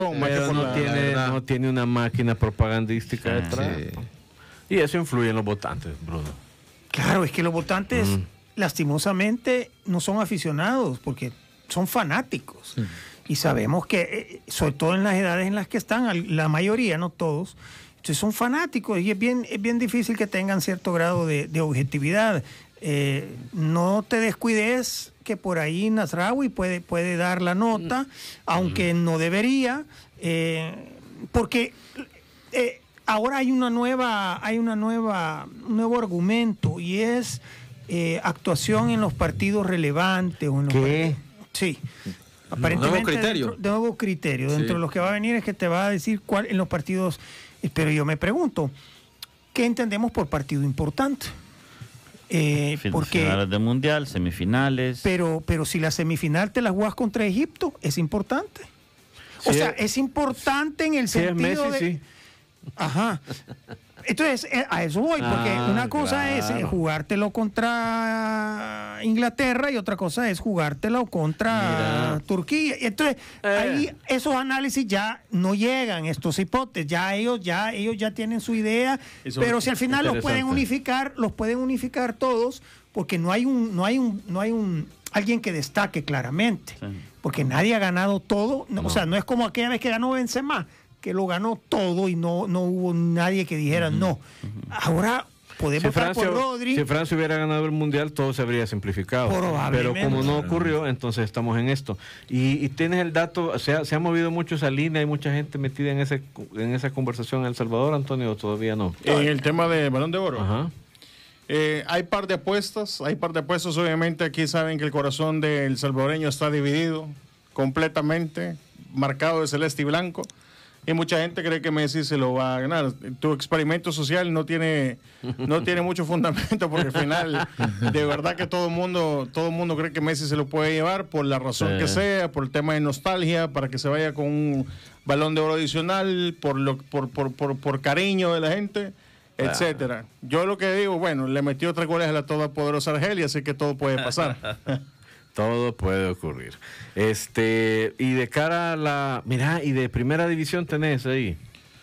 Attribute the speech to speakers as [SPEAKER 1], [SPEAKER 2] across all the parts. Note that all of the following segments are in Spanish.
[SPEAKER 1] Pero no tiene una máquina propagandística detrás. Sí. Y eso influye en los votantes, Bruno.
[SPEAKER 2] Claro, es que los votantes lastimosamente no son aficionados porque son fanáticos. Y sabemos que, sobre todo en las edades en las que están, la mayoría, no todos, entonces son fanáticos y es bien difícil que tengan cierto grado de objetividad. No te descuides que por ahí Nasraoui puede dar la nota, aunque no debería, porque ahora hay un nuevo argumento y es actuación en los partidos relevantes.
[SPEAKER 1] ¿Qué?
[SPEAKER 2] Sí. Aparentemente nuevo criterio. Dentro de los que va a venir es que te va a decir cuál en los partidos. Pero yo me pregunto, ¿qué entendemos por partido importante?
[SPEAKER 3] Finales de mundial, semifinales.
[SPEAKER 2] Pero si la semifinal te la juegas contra Egipto, es importante. O sea, es importante en el sentido
[SPEAKER 1] Messi,
[SPEAKER 2] de.
[SPEAKER 1] Sí.
[SPEAKER 2] Ajá. Entonces, a eso voy, porque una cosa es jugártelo contra Inglaterra y otra cosa es jugártelo contra Turquía. Entonces, ahí esos análisis ya no llegan, estos hipótesis, ellos ya tienen su idea, pero si al final los pueden unificar todos, porque no hay un alguien que destaque claramente, porque nadie ha ganado todo, o sea, no es como aquella vez que ganó Benzema, que lo ganó todo y no hubo nadie que dijera no. Ahora podemos votar por Rodri.
[SPEAKER 1] Si Francia hubiera ganado el Mundial, todo se habría simplificado. Pero como no ocurrió, entonces estamos en esto. Y tienes el dato, se ha movido mucho esa línea, hay mucha gente metida en esa conversación en El Salvador, Antonio, todavía no.
[SPEAKER 4] En el tema de Balón de Oro.
[SPEAKER 1] Ajá.
[SPEAKER 4] Hay par de apuestas, obviamente aquí saben que el corazón del salvadoreño está dividido completamente, marcado de celeste y blanco. Y mucha gente cree que Messi se lo va a ganar. Tu experimento social no tiene mucho fundamento porque al final de verdad que todo el mundo cree que Messi se lo puede llevar por la razón que sea, por el tema de nostalgia, para que se vaya con un Balón de Oro adicional, por cariño de la gente, etcétera. Yo lo que digo, bueno, le metió 3 goles a la todopoderosa Argelia, así que todo puede pasar.
[SPEAKER 1] Todo puede ocurrir. Y de cara a la... Mirá, y de primera división tenés ahí.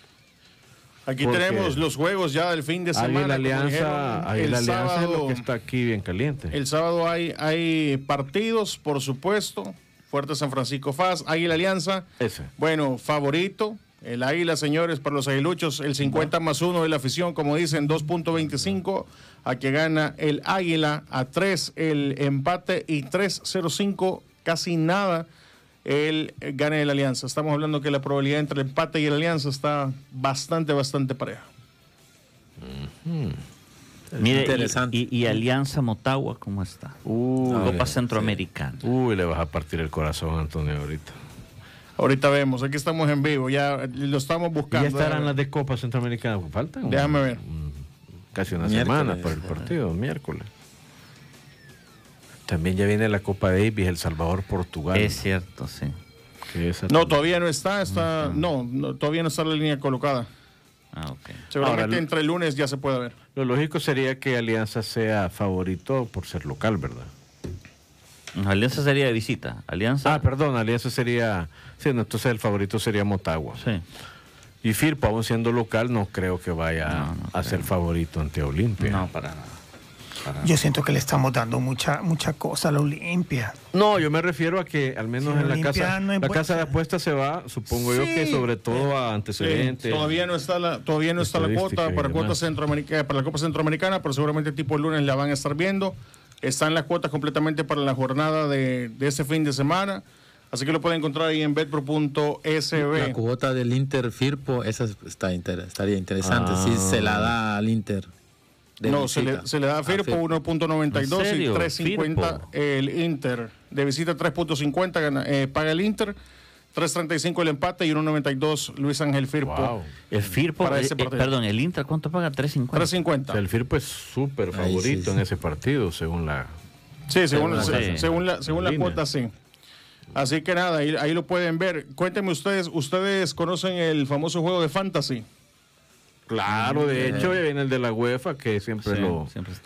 [SPEAKER 4] Aquí tenemos los juegos ya del fin de semana.
[SPEAKER 1] Alianza es lo que está aquí bien caliente.
[SPEAKER 4] El sábado hay partidos, por supuesto. Fuerte San Francisco FAS, Águila Alianza. Bueno, favorito. El Águila, señores, para los aguiluchos, el 50+1 de la afición, como dicen, 2.25. A que gana el Águila, a 3 el empate y 3.05, casi nada el gane la Alianza. Estamos hablando que la probabilidad entre el empate y el Alianza está bastante pareja.
[SPEAKER 3] Mire, interesante. Y Alianza Motagua, ¿cómo está? Copa Centroamericana.
[SPEAKER 1] Le vas a partir el corazón, Antonio, ahorita.
[SPEAKER 4] Ahorita vemos, aquí estamos en vivo, ya lo estamos buscando.
[SPEAKER 1] ¿Ya estarán las de Copa Centroamericana? ¿Faltan?
[SPEAKER 4] Déjame ver.
[SPEAKER 1] Casi una semana para el partido, miércoles. También ya viene la Copa Davis, El Salvador, Portugal.
[SPEAKER 3] Es cierto, sí.
[SPEAKER 4] No, todavía no está, no, todavía no está la línea colocada.
[SPEAKER 3] Ok.
[SPEAKER 4] Seguramente
[SPEAKER 1] ahora,
[SPEAKER 4] entre el lunes ya se puede ver.
[SPEAKER 1] Lo lógico sería que Alianza sea favorito por ser local, ¿verdad?
[SPEAKER 3] Alianza sería de visita. Alianza
[SPEAKER 1] sería... Sí, no, entonces el favorito sería Motagua.
[SPEAKER 3] Sí.
[SPEAKER 1] Y Firpo, aún siendo local, no creo que vaya a ser favorito ante Olimpia.
[SPEAKER 3] No, para nada.
[SPEAKER 2] Yo siento que le estamos dando mucha cosa a la Olimpia.
[SPEAKER 1] No, yo me refiero a que al menos en la casa de apuestas se va, supongo yo que sobre todo a antecedentes.
[SPEAKER 4] Todavía no está la cuota para cuota centroamericana, para la Copa Centroamericana, pero seguramente tipo el lunes la van a estar viendo. Están las cuotas completamente para la jornada de ese fin de semana. Así que lo pueden encontrar ahí en betpro.sb.
[SPEAKER 5] La cuota del Inter Firpo, esa estaría interesante. Si se la da al Inter.
[SPEAKER 4] Se le da a Firpo 1.92 y 3.50 el Inter. De visita 3.50 paga el Inter. 3.35 el empate y 1.92 Luis Ángel Firpo.
[SPEAKER 3] Wow. El Firpo, el Inter, ¿cuánto paga? 3.50.
[SPEAKER 4] 3.50.
[SPEAKER 1] El Firpo es súper favorito en ese partido, según la...
[SPEAKER 4] Sí, según la cuota, sí. Así que nada, ahí lo pueden ver. Cuéntenme ustedes conocen el famoso juego de Fantasy.
[SPEAKER 1] Claro, de hecho viene el de la UEFA, que siempre lo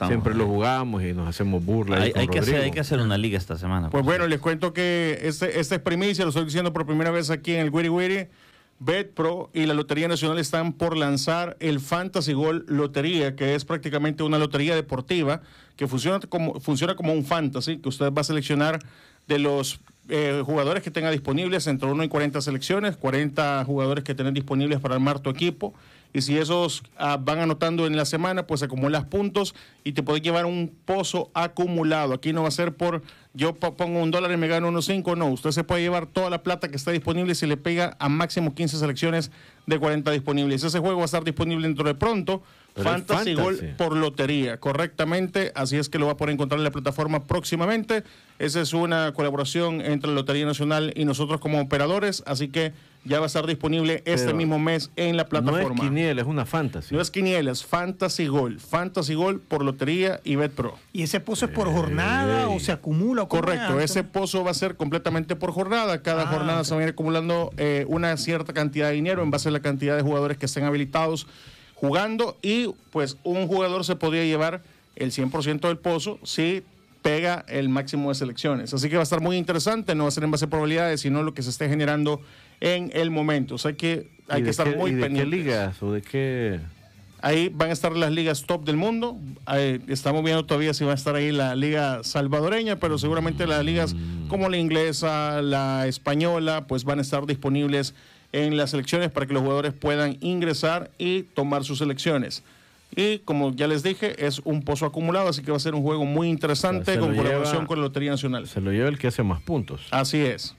[SPEAKER 1] jugamos y nos hacemos burla.
[SPEAKER 3] Hay que hacer una liga esta semana.
[SPEAKER 4] Pues bueno, les cuento que esta es primicia, lo estoy diciendo por primera vez aquí en el Wiri Wiri. BetPro y la Lotería Nacional están por lanzar el Fantasy Gol Lotería, que es prácticamente una lotería deportiva que funciona como un fantasy, que usted va a seleccionar de los jugadores que tenga disponibles entre 1 y 40 selecciones, 40 jugadores que tengan disponibles para armar tu equipo. Y si esos van anotando en la semana, pues acumulas puntos y te puedes llevar un pozo acumulado. Aquí no va a ser por yo pongo $1 y me gano 1.5. No, usted se puede llevar toda la plata que está disponible si le pega a máximo 15 selecciones de 40 disponibles. Ese juego va a estar disponible dentro de pronto. Fantasy Gol por lotería, correctamente. Así es que lo va a poder encontrar en la plataforma próximamente. Esa es una colaboración entre la Lotería Nacional y nosotros como operadores. Así que ya va a estar disponible este mismo mes en la plataforma.
[SPEAKER 1] No es quiniela, es una fantasy.
[SPEAKER 4] No es quiniela, es Fantasy Gol. Fantasy Gol por lotería y BetPro.
[SPEAKER 2] ¿Y ese pozo es por jornada o se acumula?
[SPEAKER 4] Correcto, ese pozo va a ser completamente por jornada. Cada jornada se va a ir acumulando una cierta cantidad de dinero en base a la cantidad de jugadores que estén habilitados jugando, y pues un jugador se podría llevar el 100% del pozo si pega el máximo de selecciones. Así que va a estar muy interesante, no va a ser en base a probabilidades, sino lo que se esté generando en el momento. O sea que hay que estar muy pendientes.
[SPEAKER 1] ¿De qué ligas o de qué?
[SPEAKER 4] Ahí van a estar las ligas top del mundo. Estamos viendo todavía si va a estar ahí la liga salvadoreña, pero seguramente las ligas como la inglesa, la española, pues van a estar disponibles en las selecciones para que los jugadores puedan ingresar y tomar sus selecciones. Y como ya les dije, es un pozo acumulado, así que va a ser un juego muy interesante con colaboración con la Lotería Nacional.
[SPEAKER 1] Se lo lleva el que hace más puntos.
[SPEAKER 4] Así es.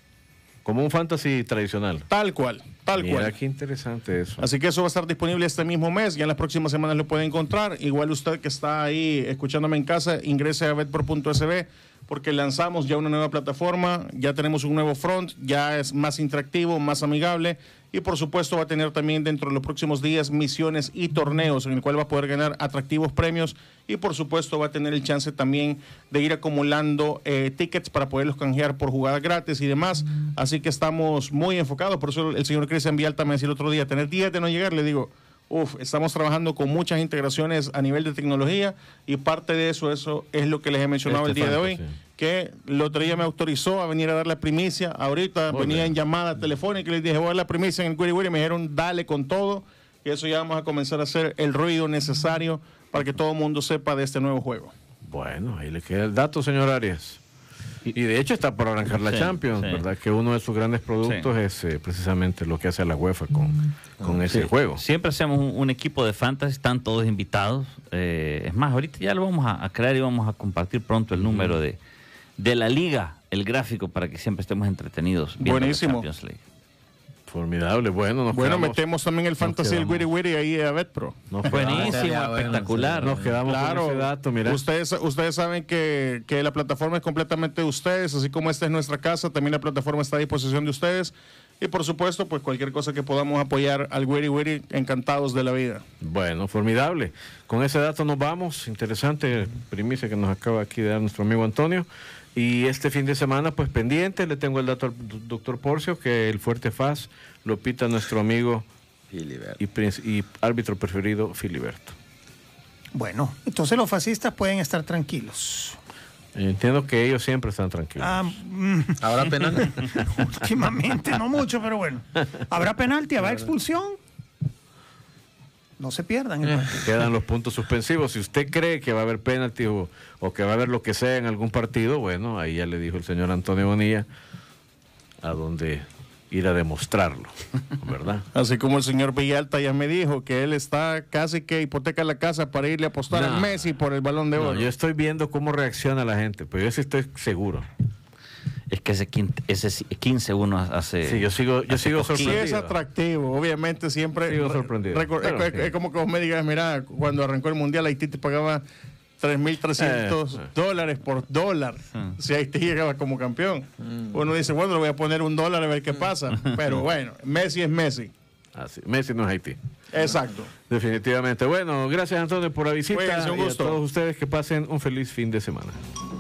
[SPEAKER 1] Como un fantasy tradicional.
[SPEAKER 4] Tal cual, tal cual.
[SPEAKER 1] Mira qué interesante eso.
[SPEAKER 4] Así que eso va a estar disponible este mismo mes. Ya en las próximas semanas lo puede encontrar. Igual usted que está ahí escuchándome en casa, ingrese a betpro.sb, porque lanzamos ya una nueva plataforma, ya tenemos un nuevo front, ya es más interactivo, más amigable, y por supuesto va a tener también dentro de los próximos días misiones y torneos en el cual va a poder ganar atractivos premios, y por supuesto va a tener el chance también de ir acumulando tickets para poderlos canjear por jugadas gratis y demás. Así que estamos muy enfocados. Por eso el señor Cristian Vialta me decía el otro día, tener días de no llegar, le digo, estamos trabajando con muchas integraciones a nivel de tecnología, y parte de eso es lo que les he mencionado el día de hoy, que Lotería me autorizó a venir a dar la primicia. Ahorita venía en llamada telefónica y les dije, voy a dar la primicia en el Wiri Wiri, me dijeron, dale con todo, y eso ya vamos a comenzar a hacer el ruido necesario para que todo el mundo sepa de este nuevo juego.
[SPEAKER 1] Bueno, ahí le queda el dato, señor Arias. Y de hecho está por arrancar la Champions, ¿verdad? Que uno de sus grandes productos es precisamente lo que hace la UEFA con ese juego.
[SPEAKER 3] Siempre hacemos un equipo de fantasy, están todos invitados. Es más, ahorita ya lo vamos a crear y vamos a compartir pronto el número de la liga, el gráfico, para que siempre estemos entretenidos viendo
[SPEAKER 4] Buenísimo.
[SPEAKER 3] la Champions League.
[SPEAKER 1] Formidable, bueno,
[SPEAKER 4] metemos también el Fantasy del Wiri Wiri ahí a BetPro.
[SPEAKER 3] Buenísimo, espectacular.
[SPEAKER 1] Nos quedamos con ese dato, mira.
[SPEAKER 4] Ustedes saben que la plataforma es completamente de ustedes, así como esta es nuestra casa, también la plataforma está a disposición de ustedes. Y por supuesto, pues cualquier cosa que podamos apoyar al Wiri Wiri, encantados de la vida.
[SPEAKER 1] Bueno, formidable. Con ese dato nos vamos. Interesante primicia que nos acaba aquí de dar nuestro amigo Antonio. Y este fin de semana, pues pendiente, le tengo el dato al doctor Porcio, que el Fuerte Faz lo pita nuestro amigo y árbitro preferido, Filiberto.
[SPEAKER 2] Bueno, entonces los fascistas pueden estar tranquilos.
[SPEAKER 1] Entiendo que ellos siempre están tranquilos.
[SPEAKER 5] ¿Habrá penal?
[SPEAKER 2] Últimamente, no mucho, pero bueno. ¿Habrá penalti? ¿Habrá expulsión? No se pierdan.
[SPEAKER 1] Quedan los puntos suspensivos. Si usted cree que va a haber penalti o que va a haber lo que sea en algún partido, bueno, ahí ya le dijo el señor Antonio Bonilla a dónde ir a demostrarlo, ¿verdad?
[SPEAKER 4] Así como el señor Villalta ya me dijo que él está casi que hipoteca la casa para irle a apostar a Messi por el Balón de Oro.
[SPEAKER 1] Yo estoy viendo cómo reacciona la gente, pero yo sí estoy seguro.
[SPEAKER 3] Es que ese 15 uno hace...
[SPEAKER 1] Sí, yo sigo sorprendido.
[SPEAKER 4] Sí, es atractivo, obviamente siempre...
[SPEAKER 1] Sigo sorprendido.
[SPEAKER 4] Es como que vos me digas, mira, cuando arrancó el Mundial, Haití te pagaba $3,300 por dólar si Haití llegaba como campeón. Uno dice, bueno, le voy a poner $1 a ver qué pasa. Pero bueno, Messi es Messi.
[SPEAKER 1] Así, Messi no es Haití.
[SPEAKER 4] Exacto.
[SPEAKER 1] Definitivamente. Bueno, gracias Antonio por la visita.
[SPEAKER 4] Cuídense, un gusto.
[SPEAKER 1] Y a todos ustedes que pasen un feliz fin de semana.